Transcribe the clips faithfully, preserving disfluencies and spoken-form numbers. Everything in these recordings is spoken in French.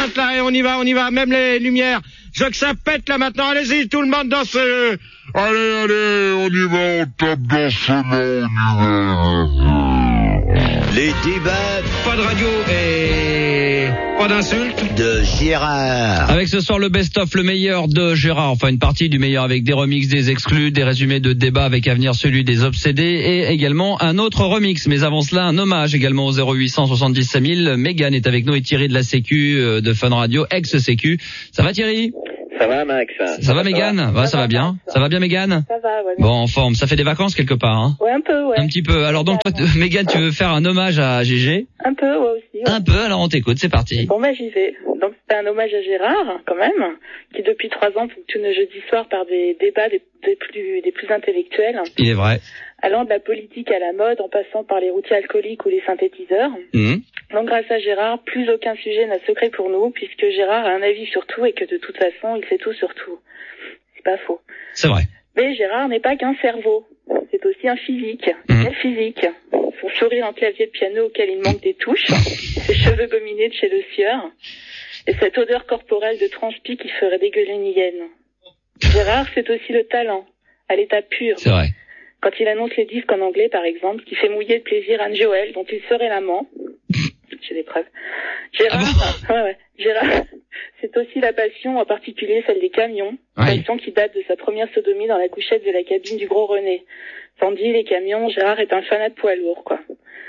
l'enceinte là et on y va, on y va, même les lumières. Je veux que ça pète là maintenant, allez-y, tout le monde dans ce... Allez, allez, on y va, on tape dans ce nom, on y va. Les débats, Pas de radio et pas d'insultes. De Gérard. Avec ce soir le best-of, le meilleur de Gérard, enfin une partie du meilleur avec des remixes, des exclus, des résumés de débats avec à venir celui des obsédés et également un autre remix. Mais avant cela, un hommage également au zéro huit cent soixante-dix cinq mille. Mégane est avec nous et Thierry de la Sécu de Fun Radio, ex-Sécu. Ça va Thierry ? Ça va Max? Ça, ça va Mégane? Ouais, ça, ça va bien. Ça. ça va bien Mégane? Ça va, ouais. Bon, en forme. Ça fait des vacances quelque part, hein? Ouais, un peu, ouais. Un petit peu. Alors donc, toi, Mégane, tu veux faire un hommage à Gégé? Un peu, ouais aussi. Ouais. Un peu, alors on t'écoute, c'est parti. Bon, bah j'y vais. Donc c'est un hommage à Gérard, quand même, qui depuis trois ans fonctionne le jeudi soir par des débats des, des plus des plus intellectuels. Il est vrai. Allant de la politique à la mode, en passant par les routiers alcooliques ou les synthétiseurs. Mmh. Donc grâce à Gérard, plus aucun sujet n'a secret pour nous, puisque Gérard a un avis sur tout et que de toute façon, il sait tout sur tout. C'est pas faux. C'est vrai. Mais Gérard n'est pas qu'un cerveau, c'est aussi un physique. Mmh. Quel physique? Son sourire en clavier de piano auquel il manque des touches, ses cheveux gominés de chez Le Sieur, et cette odeur corporelle de transpi qui ferait dégueuler une hyène. Gérard, c'est aussi le talent, à l'état pur. C'est vrai. Quand il annonce les disques en anglais, par exemple, qui fait mouiller de plaisir Anne Joël, dont il serait l'amant. J'ai des preuves. Gérard, ah bon ouais, ouais. Gérard, c'est aussi la passion, en particulier celle des camions. Oui. Passion qui date de sa première sodomie dans la couchette de la cabine du gros René. Tandis les camions, Gérard est un fanat de poids lourd, quoi.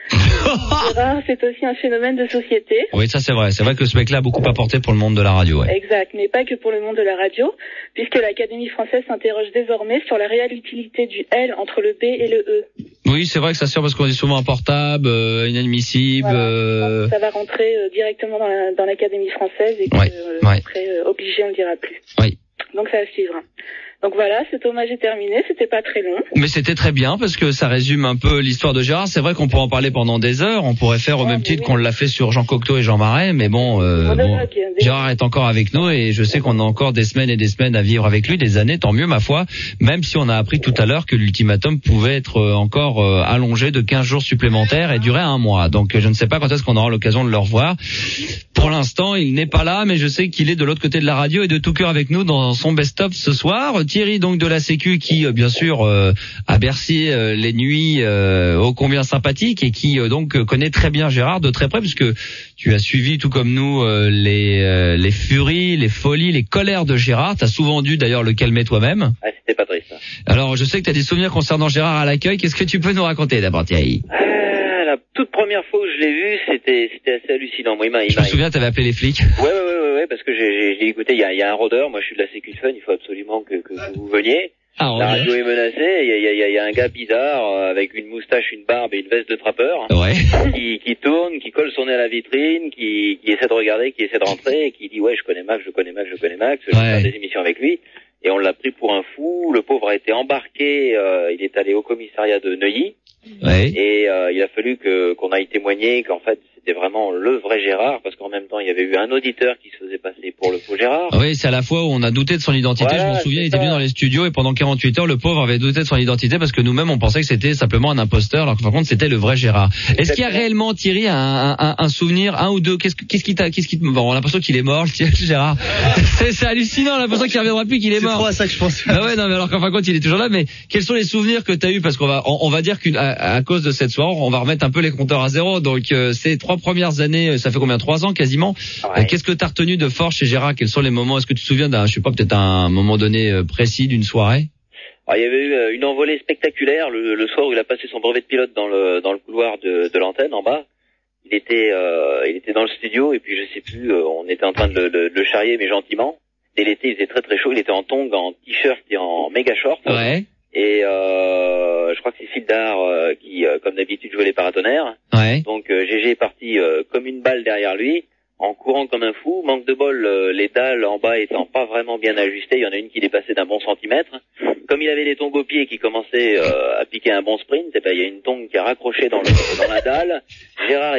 Gérard, c'est aussi un phénomène de société. Oui, ça c'est vrai. C'est vrai que ce mec-là a beaucoup apporté pour le monde de la radio. Ouais. Exact, mais pas que pour le monde de la radio, puisque l'Académie française s'interroge désormais sur la réelle utilité du L entre le B et le E. Oui, c'est vrai que ça sert parce qu'on dit souvent un portable, euh, inadmissible. Voilà, euh... ça va rentrer euh, directement dans, la, dans l'Académie française et que ouais, euh, ouais. après euh, obligé, on ne dira plus. Oui. Donc ça va suivre. Donc voilà, cet hommage est terminé, c'était pas très long. Mais c'était très bien parce que ça résume un peu l'histoire de Gérard. C'est vrai qu'on pourrait en parler pendant des heures. On pourrait faire au ouais, même titre oui. qu'on l'a fait sur Jean Cocteau et Jean Marais. Mais bon, euh, bon okay, Gérard est encore avec nous et je sais qu'on a encore des semaines et des semaines à vivre avec lui, des années, tant mieux ma foi. Même si on a appris tout à l'heure que l'ultimatum pouvait être encore euh, allongé de quinze jours supplémentaires et durer un mois. Donc je ne sais pas quand est-ce qu'on aura l'occasion de le revoir. Pour l'instant, il n'est pas là, mais je sais qu'il est de l'autre côté de la radio et de tout cœur avec nous dans son best-of ce soir. Thierry donc de la Sécu qui, euh, bien sûr, euh, a bercé euh, les nuits euh, ô combien sympathiques et qui euh, donc connaît très bien Gérard de très près puisque tu as suivi tout comme nous euh, les euh, les furies, les folies, les colères de Gérard. Tu as souvent dû d'ailleurs le calmer toi-même. Ah, c'était pas triste. Hein. Alors, je sais que tu as des souvenirs concernant Gérard à l'accueil. Qu'est-ce que tu peux nous raconter d'abord, Thierry? euh, La toute première fois où je l'ai vu, c'était c'était assez hallucinant. Moi, il m'a, il je me souviens, tu avais appelé les flics. Ouais, ouais, ouais, ouais, ouais parce que j'ai, j'ai, j'ai écouté. Il y a, il y a un rôdeur. Moi, je suis de la Sécu Fun. Il faut absolument que, que vous veniez. Ah, la radio est menacée, il y a, il y a, il y a un gars bizarre euh, avec une moustache, une barbe et une veste de trappeur ouais. qui, qui tourne, qui colle son nez à la vitrine, qui, qui essaie de regarder, qui essaie de rentrer et qui dit ouais je connais Max, je connais Max, je connais Max, je vais ouais. faire des émissions avec lui. Et on l'a pris pour un fou, le pauvre a été embarqué, euh, il est allé au commissariat de Neuilly ouais. et euh, il a fallu que qu'on aille témoigner qu'en fait c'était vraiment le vrai Gérard, parce qu'en même temps il y avait eu un auditeur qui se faisait passer pour le faux Gérard. Oui, c'est à la fois où on a douté de son identité, voilà, je m'en souviens, il était venu dans les studios et pendant quarante-huit heures, le pauvre avait douté de son identité parce que nous-mêmes on pensait que c'était simplement un imposteur, alors que par contre c'était le vrai Gérard. Exactement. Est-ce qu'il y a réellement, Thierry, un, un, un souvenir, un ou deux, qu'est-ce, qu'est-ce qui t'a, qu'est-ce qui te, bon, on a l'impression qu'il est mort, Gérard. c'est, c'est hallucinant, on a l'impression qu'il reviendra plus, qu'il est, est mort. C'est trop à ça que je pense. Ah ouais, non, mais alors qu'en fin de compte il est toujours là, mais quels sont les souvenirs que t'as eu, parce qu'on va, on, on va dire qu'à à cause de cette soirée, on va remettre un peu les compteurs à zéro, donc euh, ces trois premières années, ça fait combien, trois ans quasiment. Ouais. Euh, qu'est-ce que t'as retenu de fort chez Gérard? Quels sont les moments? Est-ce que tu te souviens d'un, je sais pas, peut-être un moment donné euh, précis d'une soirée? Alors, il y avait eu une envolée spectaculaire le, le soir où il a passé son brevet de pilote dans le dans le couloir de, de l'antenne en bas. Il était euh, il était dans le studio et puis je sais plus, euh, on était en train de le, de, de le charrier mais gentiment. Dès l'été, il faisait très très chaud. Il était en tongs, en t-shirt et en méga short. Ouais. Et euh, je crois que c'est Sildar euh, qui, euh, comme d'habitude, jouait les paratonnerres. Ouais. Donc euh, Gégé est parti euh, comme une balle derrière lui, en courant comme un fou. Manque de bol, euh, les dalles en bas étant pas vraiment bien ajustées. Il y en a une qui dépassait d'un bon centimètre. Comme il avait les tongs aux pieds qui commençaient euh, à piquer un bon sprint, et ben il y a une tongue qui a raccroché dans, le, dans la dalle. Gérard est parti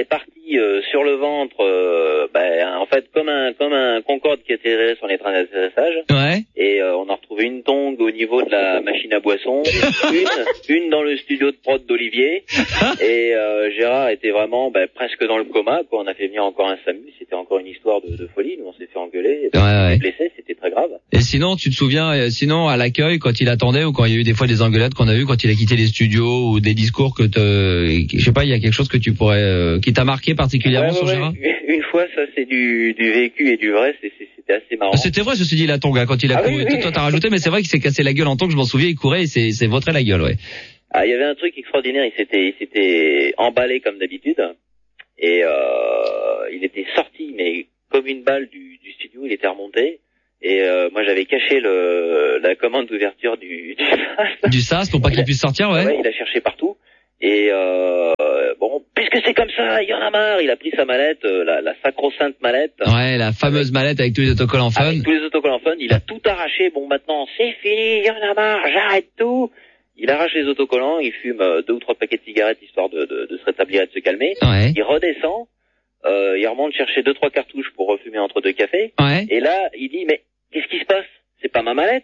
assis euh, sur le ventre, euh, ben, en fait comme un comme un Concorde qui atterrirait sur les trains d'atterrissage. Ouais. Et euh, on a retrouvé une tongue au niveau de la machine à boisson, une une dans le studio de prod d'Olivier. Et euh, Gérard était vraiment ben, presque dans le coma. Quoi. On a fait venir encore un SAMU. C'était encore une histoire de, de folie. Nous on s'est fait engueuler. Ouais, ouais. Blessé, c'était très grave. Et sinon, tu te souviens, euh, sinon à l'accueil, quand il attendait ou quand il y a eu des fois des engueulades qu'on a eu quand il a quitté les studios ou des discours que te, je sais pas, il y a quelque chose que tu pourrais, euh, qui t'a marqué particulièrement ouais, ouais, sur ouais. Gérard? Une fois, ça c'est du, du vécu et du vrai. C'est, c'est, c'était assez marrant. C'était vrai, ceci dit, la tonga quand il a ah, couru. Oui, oui. Toi, t'as rajouté, mais c'est vrai qu'il s'est cassé la gueule en tongue. Je m'en souviens, il courait, et c'est, c'est vautré la gueule, ouais. Ah, il y avait un truc extraordinaire. Il s'était, il s'était emballé comme d'habitude, et euh, il était sorti, mais comme une balle du, du studio. Il était remonté. Et euh, moi j'avais caché le la commande d'ouverture du du sas. Du sas pour pas qu'il puisse sortir, ouais. Ouais, il a cherché partout. Et euh, bon, puisque c'est comme ça, il y en a marre. Il a pris sa mallette, la, la sacro-sainte mallette. Ouais, la fameuse mallette avec tous les autocollants fun. Avec tous les autocollants fun, il a tout arraché. Bon, maintenant c'est fini, il y en a marre, j'arrête tout. Il arrache les autocollants, il fume deux ou trois paquets de cigarettes histoire de, de, de se rétablir et de se calmer. Ouais. Il redescend, euh, il remonte chercher deux trois cartouches pour refumer entre deux cafés. Ouais. Et là, il dit mais qu'est-ce qui se passe? C'est pas ma mallette.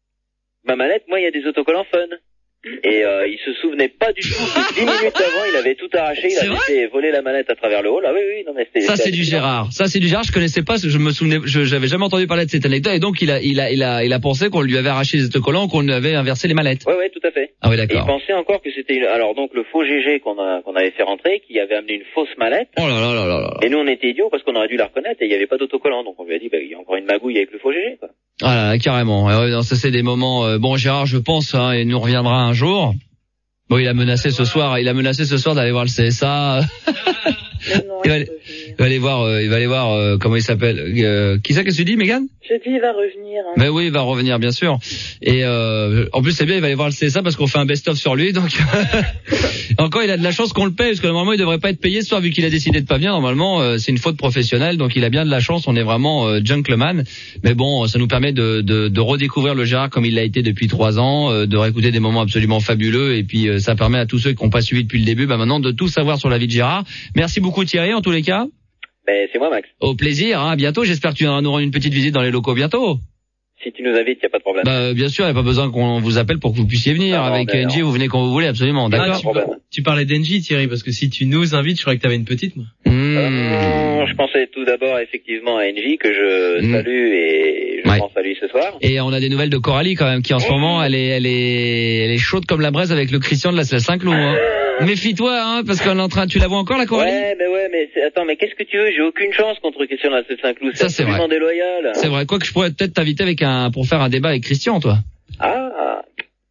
Ma mallette, moi, il y a des autocollants fun. Et euh, il se souvenait pas du tout que dix minutes avant, il avait tout arraché, il C'est avait vrai fait voler la mallette à travers le hall. Ah oui, oui, non mais c'était... Ça, c'était c'est du hallucinant. Gérard. Ça, c'est du Gérard. Je connaissais pas, je me souvenais, je, j'avais jamais entendu parler de cette anecdote. Et donc, il a, il a, il a, il a pensé qu'on lui avait arraché les autocollants, qu'on lui avait inversé les mallettes. Ouais, ouais, tout à fait. Ah oui, Et il d'accord. pensait encore que c'était une... Alors donc, le faux G G qu'on a, qu'on avait fait rentrer, qui avait amené une fausse mallette. Oh là là là là là. Et nous, on était idiots parce qu'on aurait dû la reconnaître et il y avait pas d'autocollant. Donc on lui a dit, bah, il y a encore une magouille avec le faux G G, quoi. Ah là là, carrément. Ouais, non, ça, c'est des moments, euh, bon, Gérard, je pense, hein, il nous reviendra un jour. Bon, il a menacé ce soir, il a menacé ce soir d'aller voir le C S A. Mais non, il, va il aller, va il va aller voir, euh, il va aller voir, euh, comment il s'appelle, euh, qui c'est que tu dis, Mégane? Je dis, il va revenir. Hein. Mais oui, il va revenir, bien sûr. Et euh, en plus, c'est bien, il va aller voir le C S A parce qu'on fait un best-of sur lui. Donc, encore, il a de la chance qu'on le paye parce que normalement, il devrait pas être payé ce soir vu qu'il a décidé de pas venir. Normalement, euh, c'est une faute professionnelle, donc il a bien de la chance. On est vraiment euh, gentleman. Mais bon, ça nous permet de, de, de redécouvrir le Gérard comme il l'a été depuis trois ans, euh, de réécouter des moments absolument fabuleux. Et puis, euh, ça permet à tous ceux qui n'ont pas suivi depuis le début, bah maintenant, de tout savoir sur la vie de Gérard. Merci beaucoup Thierry, en tous les cas. Ben, c'est moi, Max. Au plaisir, hein, à bientôt. J'espère que tu viendras nous rendre une petite visite dans les locaux bientôt. Si tu nous invites, il y a pas de problème. Bah, bien sûr, il n'y a pas besoin qu'on vous appelle pour que vous puissiez venir. Non, non, Avec ben N J, non. vous venez quand vous voulez, absolument. Ah, D'accord. tu problème. Tu parlais d'Engie, Thierry, parce que si tu nous invites, je croyais que t'avais une petite, moi. Mmh. Euh, je pensais tout d'abord effectivement à N J que je Mmh. salue et je Ouais. pense à lui ce soir. Et on a des nouvelles de Coralie quand même, qui en ce moment, elle est, elle est, elle est chaude comme la braise avec le Christian de la Saint-Cloud. Hein. Méfie-toi, hein, parce qu'on est en train, tu la vois encore la Coralie? Ouais, mais ouais, mais c'est... attends, mais qu'est-ce que tu veux? J'ai aucune chance contre Christian de la Saint-Cloud. Ça, c'est absolument déloyal. C'est vrai. Quoi que je pourrais peut-être t'inviter avec un, pour faire un débat avec Christian, toi. Ah,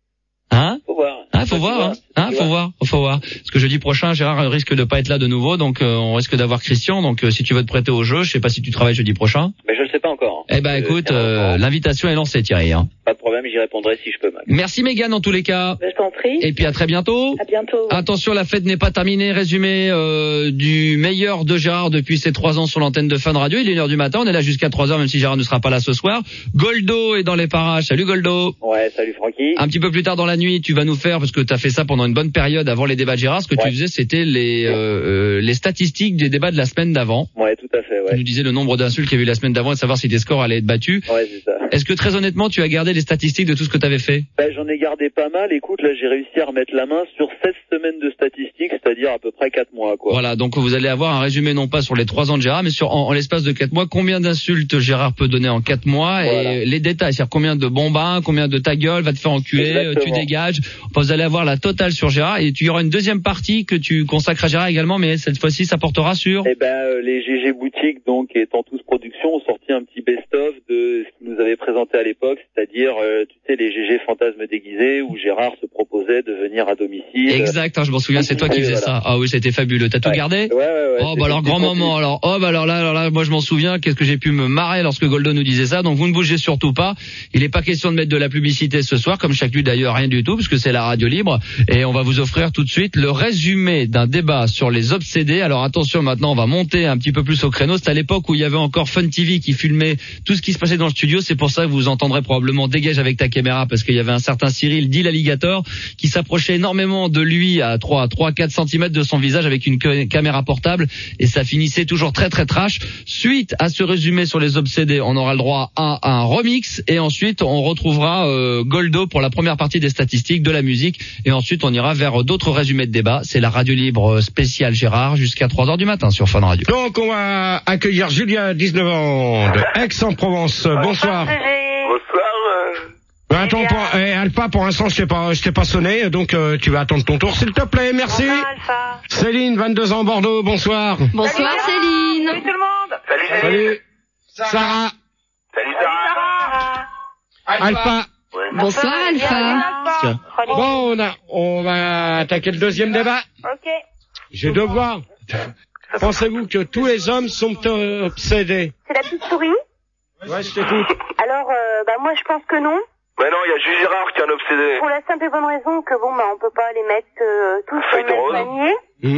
Hein? faut voir. Ah, faut Tu voir, vois, hein. Hein, tu faut vois. voir, faut voir. Parce que jeudi prochain, Gérard risque de pas être là de nouveau, donc euh, on risque d'avoir Christian. Donc euh, si tu veux te prêter au jeu, je sais pas si tu travailles jeudi prochain. Mais je le sais pas encore. Eh ben Euh, écoute, tiens, euh, l'invitation est lancée, Thierry. Hein. pas de problème, j'y répondrai si je peux, Max. Merci Mégane en tous les cas. Je t'en prie. Et puis à très bientôt. À bientôt. Attention, la fête n'est pas terminée. Résumé euh, du meilleur de Gérard depuis ses trois ans sur l'antenne de Fun Radio. Il est une heure du matin, on est là jusqu'à trois heures, même si Gérard ne sera pas là ce soir. Goldo est dans les parages. Salut Goldo. Ouais, salut Francky. Un petit peu plus tard dans la nuit, tu vas nous faire, parce que tu as fait ça pendant une bonne période avant les débats de Gérard, ce que Ouais. tu faisais, c'était les euh, euh, les statistiques des débats de la semaine d'avant. Ouais, tout à fait, Tu ouais. nous disais le nombre d'insultes qu'il y a eu la semaine d'avant et de savoir si tes scores allaient être battus. Ouais, c'est ça. Est-ce que très honnêtement, tu as gardé les statistiques de tout ce que tu avais fait? Ben, j'en ai gardé pas mal. Écoute, là, j'ai réussi à remettre la main sur seize semaines de statistiques, c'est-à-dire à peu près quatre mois, quoi. Voilà, donc vous allez avoir un résumé non pas sur les trois ans de Gérard, mais sur en, en l'espace de quatre mois, combien d'insultes Gérard peut donner en quatre mois Voilà. et les détails, c'est-à-dire combien de bombins, combien de ta gueule, va te faire enculer, euh, tu Exactement. dégages. Enfin, vous allez avoir la totale sur Gérard et tu y aura une deuxième partie que tu consacres à Gérard également, mais cette fois-ci, ça portera sur... Eh ben, euh, les G G boutiques, donc, étant tous production, ont sorti un petit best-of de ce qu'ils nous avaient présenté à l'époque, c'est-à-dire, euh, tu sais, les G G fantasmes déguisés où Gérard se proposait de venir à domicile. Exact, hein, je m'en souviens, c'est toi qui Et faisais voilà. ça. Ah oui, c'était fabuleux. T'as tout Ouais. gardé? Ouais, ouais, ouais. Oh bah alors grand moment alors. Oh bah alors là alors là moi je m'en souviens, qu'est-ce que j'ai pu me marrer lorsque Goldo nous disait ça. Donc vous ne bougez surtout pas. Il n'est pas question de mettre de la publicité ce soir comme chaque nuit d'ailleurs, rien du tout puisque c'est la radio libre et on va vous offrir tout de suite le résumé d'un débat sur les obsédés. Alors attention, maintenant on va monter un petit peu plus au créneau. C'est à l'époque où il y avait encore Fun T V qui filmait tout ce qui se passait dans le studio, c'est pour ça que vous entendrez probablement dégage avec ta caméra parce qu'il y avait un certain Cyril dit l'alligator qui s'approchait énormément de lui à trois, trois, quatre centimètres de son visage avec une caméra portable et ça finissait toujours très très trash. Suite à ce résumé sur les obsédés, on aura le droit à un remix et ensuite on retrouvera euh, Goldo pour la première partie des statistiques de la musique et ensuite on ira vers d'autres résumés de débat. C'est la radio libre spéciale Gérard jusqu'à trois heures du matin sur Fun Radio. Donc on va accueillir Julien, dix-neuf ans, de Aix-en-Provence. Bonsoir. Bonsoir. Bah, attends, pour, eh, Alpha, pour l'instant, je t'ai pas, je t'ai pas sonné, donc euh, tu vas attendre ton tour, s'il te plaît. Merci. Bonsoir, Alpha. Céline, vingt-deux ans, Bordeaux. Bonsoir. Bonsoir Céline. Salut tout le monde. Salut Céline. Salut. Sarah. Salut Sarah. Alpha. Bonsoir Alpha. Bon, on a, on va attaquer le deuxième débat. Ok. Je vais devoir. Pensez-vous que tous les hommes sont euh, obsédés? C'est la petite souris. Ouais, je t'écoute. Alors, euh, bah moi je pense que non. Mais non, il y a juste Gérard qui est un obsédé. Pour la simple et bonne raison que bon, bah on peut pas les mettre euh, tous Feuille dans le de même rose. panier.